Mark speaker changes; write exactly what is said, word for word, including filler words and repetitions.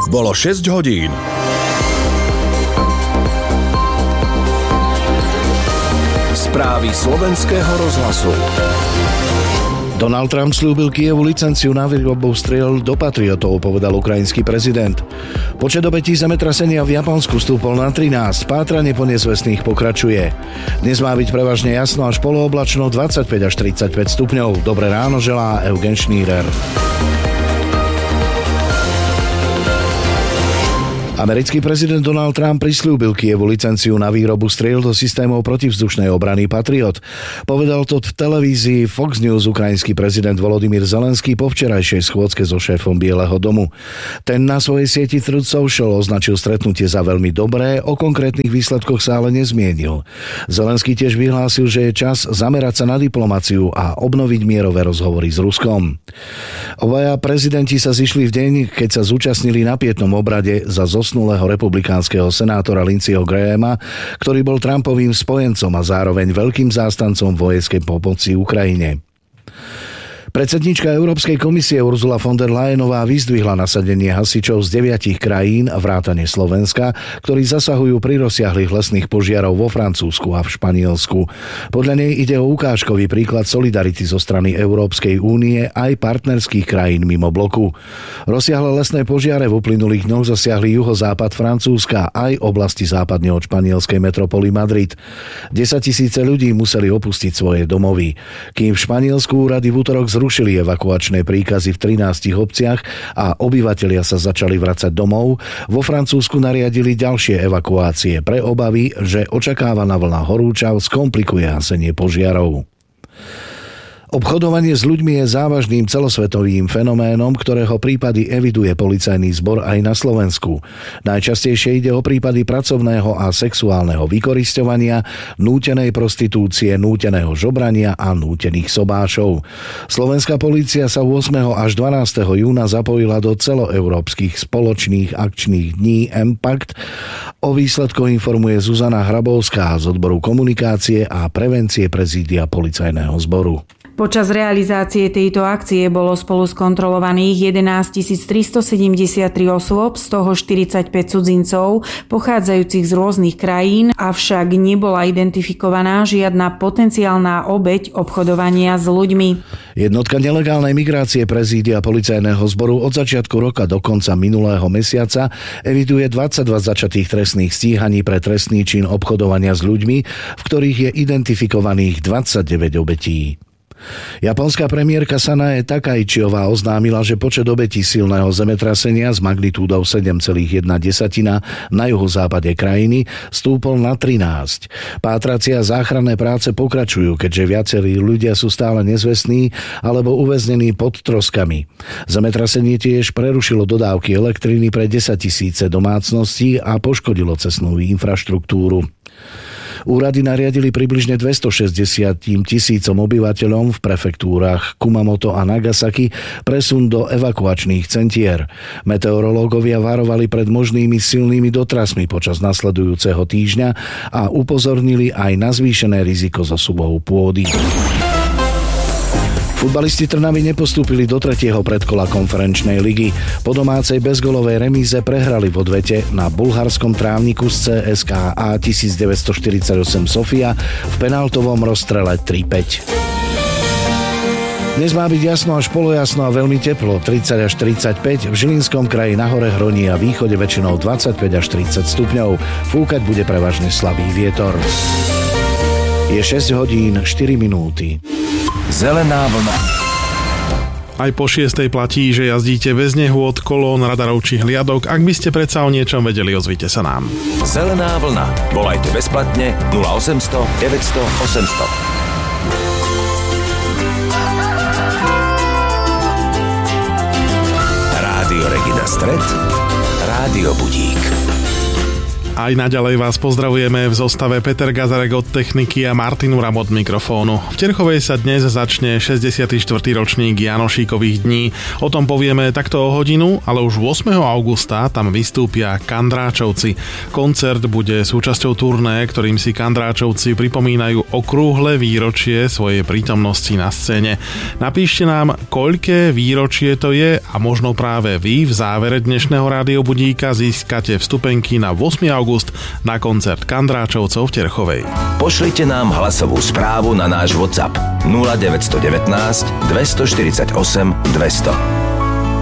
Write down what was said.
Speaker 1: Bolo šesť hodín. Správy slovenského rozhlasu.
Speaker 2: Donald Trump slúbil Kyjevu licenciu na výrobu striel do patriotov, povedal ukrajinský prezident. Počet obetí zemetrasenia v Japonsku stúpol na trinásť, pátranie po nezvestných pokračuje. Dnes má byť prevažne jasno až polooblačno, dvadsaťpäť až tridsaťpäť stupňov. Dobré ráno želá Eugen Schneider. Americký prezident Donald Trump prisľúbil Kyjevu licenciu na výrobu striel do systémov protivzdušnej obrany Patriot. Povedal to v televízii Fox News ukrajinský prezident Volodymyr Zelenský po včerajšej schôdzke so šéfom Bieleho domu. Ten na svojej sieti Truth Social označil stretnutie za veľmi dobré, o konkrétnych výsledkoch sa ale nezmienil. Zelenský tiež vyhlásil, že je čas zamerať sa na diplomáciu a obnoviť mierové rozhovory s Ruskom. Obaja prezidenti sa zišli v deň, keď sa zúčastnili na pietnom obrade za zosnulého republikánskeho senátora Lindseyho Grahama, ktorý bol Trumpovým spojencom a zároveň veľkým zástancom vojenskej pomoci Ukrajine. Predsedníčka Európskej komisie Ursula von der Leyenová vyzdvihla nasadenie hasičov z deviatich krajín vrátane Slovenska, ktorí zasahujú pri rozsiahlych lesných požiarov vo Francúzsku a v Španielsku. Podľa nej ide o ukážkový príklad solidarity zo strany Európskej únie aj partnerských krajín mimo bloku. Rozsiahle lesné požiare v uplynulých dňoch zasiahli juhozápad Francúzska aj oblasti západne od španielskej metropoly Madrid. Desaťtisíce ľudí museli opustiť svoje domovy. Kým v Španielsku úrady v utorok zrušili evakuačné príkazy v trinástich obciach a obyvatelia sa začali vracať domov, vo Francúzsku nariadili ďalšie evakuácie pre obavy, že očakávaná vlna horúčav skomplikuje hasenie požiarov. Obchodovanie s ľuďmi je závažným celosvetovým fenoménom, ktorého prípady eviduje policajný zbor aj na Slovensku. Najčastejšie ide o prípady pracovného a sexuálneho vykorisťovania, nútenej prostitúcie, núteného žobrania a nútených sobášov. Slovenská polícia sa ôsmeho až dvanásteho júna zapojila do celoeurópskych spoločných akčných dní Impact. O výsledkoch informuje Zuzana Hrabovská z odboru komunikácie a prevencie prezídia policajného zboru.
Speaker 3: Počas realizácie tejto akcie bolo spolu skontrolovaných jedenásťtisíctristosedemdesiattri osôb, z toho štyridsaťpäť cudzincov, pochádzajúcich z rôznych krajín, avšak nebola identifikovaná žiadna potenciálna obeť obchodovania s ľuďmi.
Speaker 2: Jednotka nelegálnej migrácie prezídia policajného zboru od začiatku roka do konca minulého mesiaca eviduje dvadsaťdva začatých trestných stíhaní pre trestný čin obchodovania s ľuďmi, v ktorých je identifikovaných dvadsaťdeväť obetí. Japonská premiérka Sanae Takaičiová oznámila, že počet obetí silného zemetrasenia s magnitúdou sedem celá jedna na juhozápade krajiny stúpol na trinásť. Pátracie a záchranné práce pokračujú, keďže viacerí ľudia sú stále nezvestní alebo uväznení pod troskami. Zemetrasenie tiež prerušilo dodávky elektriny pre desaťtisíce domácností a poškodilo cestnú infraštruktúru. Úrady nariadili približne dvestošesťdesiat tisícom obyvateľom v prefektúrach Kumamoto a Nagasaki presun do evakuačných centier. Meteorológovia varovali pred možnými silnými dotrasmi počas nasledujúceho týždňa a upozornili aj na zvýšené riziko zosuvov pôdy. Futbalisti Trnavy nepostúpili do tretieho predkola konferenčnej ligy. Po domácej bezgolovej remíze prehrali v odvete na bulharskom trávniku z cé es ká á devätnásťstoštyridsaťosem Sofia v penáltovom rozstrele tri päť. Dnes má byť jasno až polojasno a veľmi teplo, tridsať až tridsaťpäť, v Žilinskom kraji nahore Hroní a východe väčšinou dvadsaťpäť až tridsať stupňov. Fúkať bude prevažne slabý vietor. Je šesť hodín štyri minúty.
Speaker 1: Zelená vlna.
Speaker 4: Aj po šiestej platí, že jazdíte bez nehôd, kolón, radarov či hliadok. Ak by ste predsa o niečom vedeli, ozvite sa nám.
Speaker 1: Zelená vlna. Volajte bezplatne nula osemsto deväťsto osemsto. Rádio Regina Stred, Rádio Budík.
Speaker 4: Aj naďalej vás pozdravujeme v zostave Peter Gazarek od techniky a Martin Uram od mikrofónu. V Terchovej sa dnes začne šesťdesiaty štvrtý ročník Janošíkových dní. O tom povieme takto o hodinu, ale už ôsmeho augusta tam vystúpia Kandráčovci. Koncert bude súčasťou turné, ktorým si Kandráčovci pripomínajú okrúhle výročie svojej prítomnosti na scéne. Napíšte nám, koľké výročie to je a možno práve vy v závere dnešného rádiobudíka získate vstupenky na ôsmeho augusta na koncert Kandráčovcov v Terchovej.
Speaker 1: Pošlite nám hlasovú správu na náš WhatsApp nula deväť jedna deväť, dva štyri osem, dvesto.